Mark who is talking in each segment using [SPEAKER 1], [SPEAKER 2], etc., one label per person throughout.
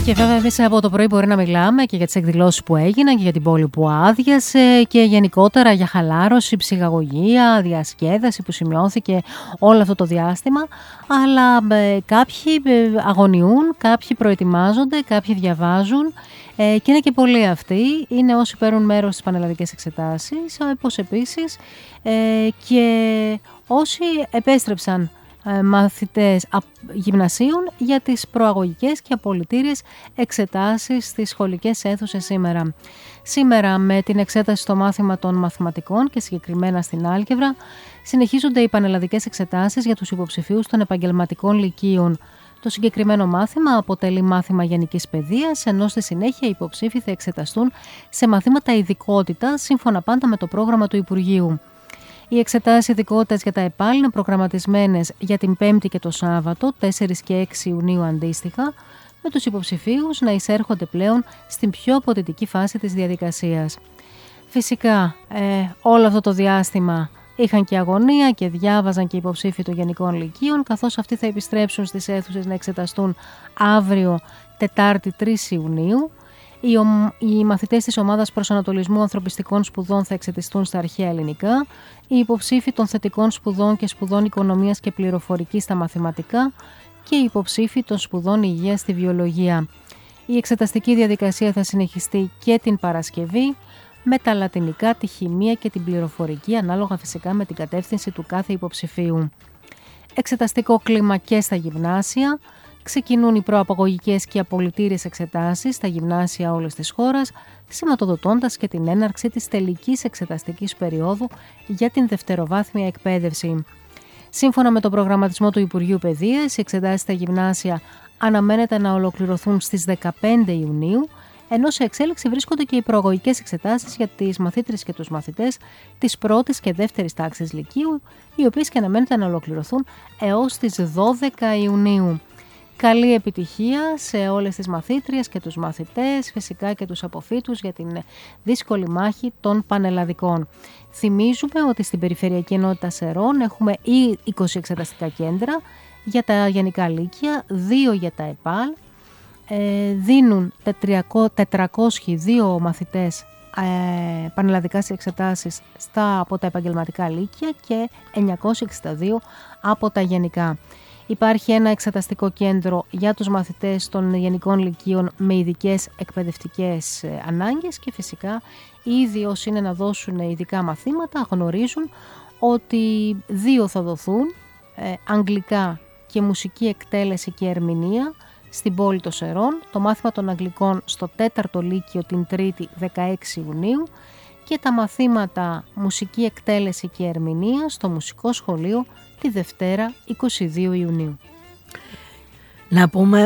[SPEAKER 1] Και βέβαια εμείς από το πρωί μπορεί να μιλάμε και για τις εκδηλώσεις που έγιναν και για την πόλη που άδειασε και γενικότερα για χαλάρωση, ψυχαγωγία, διασκέδαση που σημειώθηκε όλο αυτό το διάστημα, αλλά κάποιοι αγωνιούν, κάποιοι προετοιμάζονται, κάποιοι διαβάζουν και είναι και πολλοί αυτοί, είναι όσοι παίρνουν μέρος στις πανελλαδικές εξετάσεις, όπως επίσης και όσοι επέστρεψαν μαθητές γυμνασίων για τις προαγωγικές και απολυτήριες εξετάσεις στις σχολικές αίθουσες σήμερα. Σήμερα με την εξέταση στο μάθημα των μαθηματικών και συγκεκριμένα στην άλγευρα συνεχίζονται οι πανελλαδικές εξετάσεις για τους υποψηφίους των επαγγελματικών λυκείων. Το συγκεκριμένο μάθημα αποτελεί μάθημα γενικής παιδείας, ενώ στη συνέχεια οι υποψήφοι θα εξεταστούν σε μαθήματα ειδικότητας σύμφωνα πάντα με το πρόγραμμα του Υπουργείου. Οι εξετάσεις ειδικότητας για τα ΕΠΑΛ είναι προγραμματισμένες για την Πέμπτη και το Σάββατο, 4 και 6 Ιουνίου αντίστοιχα, με τους υποψηφίους να εισέρχονται πλέον στην πιο αποδυτική φάση της διαδικασίας. Φυσικά, όλο αυτό το διάστημα είχαν και αγωνία και διάβαζαν και οι υποψήφοι των Γενικών Λυκείων, καθώς αυτοί θα επιστρέψουν στις αίθουσες να εξεταστούν αύριο, Τετάρτη 3 Ιουνίου. Οι μαθητές της ομάδας προσανατολισμού ανθρωπιστικών σπουδών θα εξεταστούν στα αρχαία ελληνικά, οι υποψήφοι των θετικών σπουδών και σπουδών οικονομίας και πληροφορικής στα μαθηματικά και οι υποψήφοι των σπουδών υγείας στη βιολογία. Η εξεταστική διαδικασία θα συνεχιστεί και την Παρασκευή με τα λατινικά, τη χημεία και την πληροφορική, ανάλογα φυσικά με την κατεύθυνση του κάθε υποψηφίου. Εξεταστικό κλίμα και στα γυμνάσια. Ξεκινούν οι προαπαγωγικές και απολυτήριες εξετάσεις στα γυμνάσια όλης της χώρας, σηματοδοτώντας και την έναρξη της τελικής εξεταστικής περίοδου για την δευτεροβάθμια εκπαίδευση. Σύμφωνα με τον προγραμματισμό του Υπουργείου Παιδείας, οι εξετάσεις στα γυμνάσια αναμένεται να ολοκληρωθούν στις 15 Ιουνίου, ενώ σε εξέλιξη βρίσκονται και οι προαγωγικές εξετάσεις για τις μαθήτριες και τους μαθητές της πρώτης και δεύτερης τάξης λυκείου, οι οποίες και αναμένεται να ολοκληρωθούν έως τις 12 Ιουνίου. Καλή επιτυχία σε όλες τις μαθήτριες και τους μαθητές, φυσικά και τους αποφύτους για την δύσκολη μάχη των πανελλαδικών. Θυμίζουμε ότι στην Περιφερειακή Ενότητα Σερών έχουμε 20 εξεταστικά κέντρα για τα γενικά λύκεια, 2 για τα ΕΠΑΛ, δίνουν 402 μαθητές πανελλαδικά σε εξετάσεις από τα επαγγελματικά λύκεια και 962 από τα γενικά. Υπάρχει ένα εξεταστικό κέντρο για τους μαθητές των γενικών λυκείων με ειδικές εκπαιδευτικές ανάγκες και φυσικά ήδη όσοι είναι να δώσουν ειδικά μαθήματα γνωρίζουν ότι 2 θα δοθούν, αγγλικά και μουσική εκτέλεση και ερμηνεία στην πόλη των Σερών, το μάθημα των αγγλικών στο 4ο Λύκειο την 3η 16 Ιουνίου και τα μαθήματα μουσική εκτέλεση και ερμηνεία στο Μουσικό Σχολείο τη Δευτέρα 22 Ιουνίου.
[SPEAKER 2] Να πούμε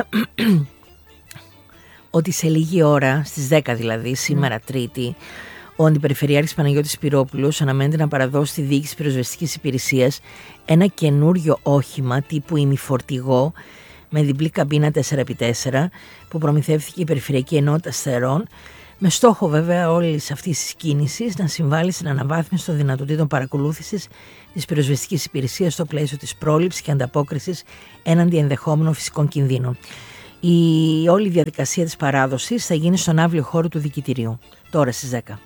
[SPEAKER 2] ότι σε λίγη ώρα, στις 10 δηλαδή, σήμερα Τρίτη, ο Αντιπεριφερειάρχης Παναγιώτης Σπυρόπουλος αναμένεται να παραδώσει στη Διοίκηση Πυροσβεστικής Υπηρεσίας ένα καινούριο όχημα τύπου ημιφορτηγό με διπλή καμπίνα 4x4 που προμηθεύθηκε η Περιφερειακή Ενότητα Σερών, με στόχο βέβαια όλης αυτής της κίνησης να συμβάλλει στην αναβάθμιση των δυνατοτήτων παρακολούθησης της πυροσβεστικής υπηρεσίας στο πλαίσιο της πρόληψης και ανταπόκρισης έναντι ενδεχόμενων φυσικών κινδύνων. Η όλη διαδικασία της παράδοσης θα γίνει στον αύριο χώρο του Δικητηρίου, τώρα στις 10.